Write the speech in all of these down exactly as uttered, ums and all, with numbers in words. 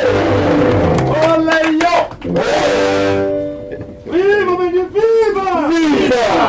Ole yo! Viva, baby, viva! Viva!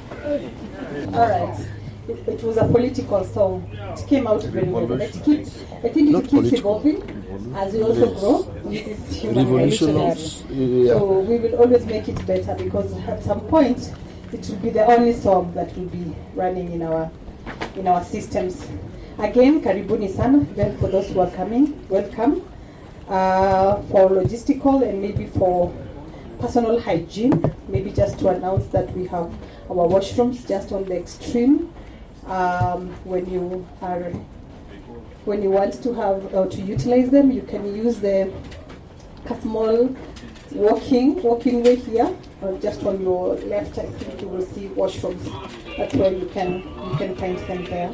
All right. It, it was a political song. It came out very well. But it keep, I think it keeps evolving as we also grow. This is human revolutionary. Yeah. So we will always make it better because at some point it will be the only song that will be running in our in our systems. Again, karibuni sana. Then for those who are coming, welcome. Uh, for logistical and maybe for personal hygiene, maybe just to announce that we have our washrooms just on the extreme. Um, when you are, when you want to have or to utilize them, you can use the small walking walking way here, or just on your left. I think you will see washrooms. That's where you can you can find them there.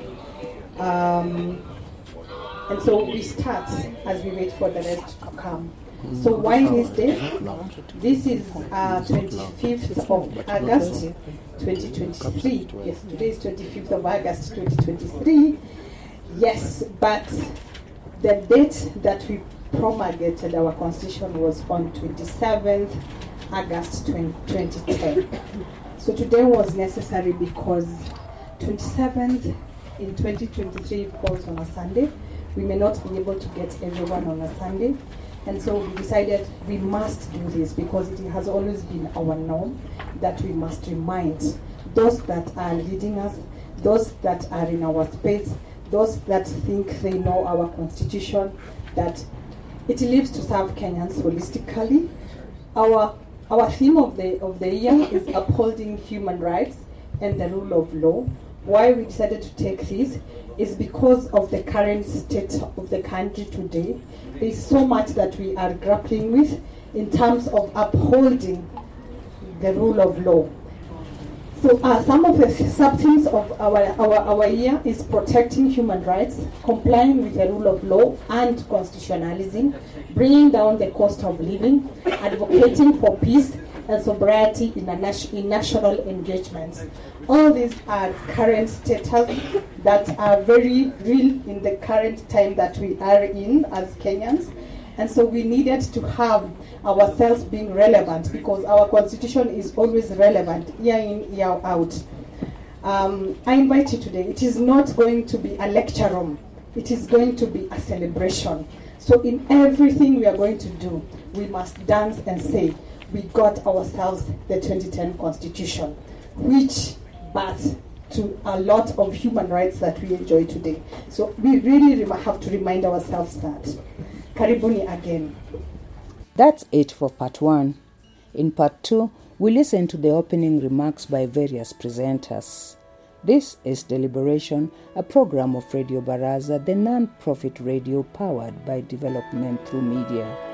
Um, and so we start as we wait for the rest to come. So why this day? This is uh, twenty-fifth of August, twenty twenty-three. Yes, today is twenty-fifth of August, twenty twenty-three. Yes, but the date that we promulgated our constitution was on twenty-seventh August twenty ten. So today was necessary because twenty-seventh in twenty twenty-three falls on a Sunday. We may not be able to get everyone on a Sunday. And so we decided we must do this because it has always been our norm that we must remind those that are leading us, those that are in our space, those that think they know our constitution, that it lives to serve Kenyans holistically. Our our theme of the of the year is upholding human rights and the rule of law. Why we decided to take this is because of the current state of the country today. There's so much that we are grappling with in terms of upholding the rule of law. So uh, some of the sub-themes of our, our, our year is protecting human rights, complying with the rule of law and constitutionalism, bringing down the cost of living, advocating for peace and sobriety in, a nat- in national engagements. All these are current status that are very real in the current time that we are in as Kenyans. And so we needed to have ourselves being relevant because our constitution is always relevant, year in, year out. Um, I invite you today. It is not going to be a lecture room. It is going to be a celebration. So in everything we are going to do, we must dance and say, we got ourselves the twenty ten Constitution, which birthed to a lot of human rights that we enjoy today. So we really rem- have to remind ourselves that. Karibuni again. That's it for part one. In part two, we listen to the opening remarks by various presenters. This is Deliberation, a program of Radio Baraza, the non-profit radio powered by development through media.